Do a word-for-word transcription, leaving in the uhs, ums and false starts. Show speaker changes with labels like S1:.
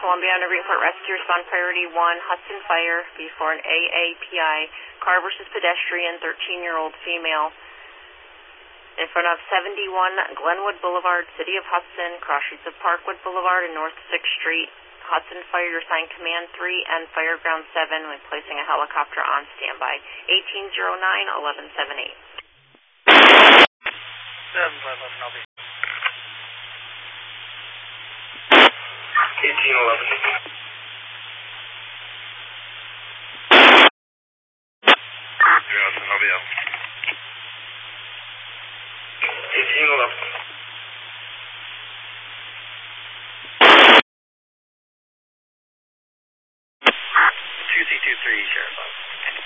S1: Columbia on a report rescue respond priority one, Hudson Fire before an A A P I, car versus pedestrian, thirteen-year-old female. In front of seventy-one Glenwood Boulevard, City of Hudson, cross streets of Parkwood Boulevard and North sixth Street. Hudson Fire, your sign Command three and Fireground seven with placing a helicopter on standby. eighteen oh nine, eleven seventy-eight.
S2: seven five eleven, I'll be.
S3: eighteen eleven. Johnson, I'll be out. eighteen eleven.
S2: two C two three, Sheriff.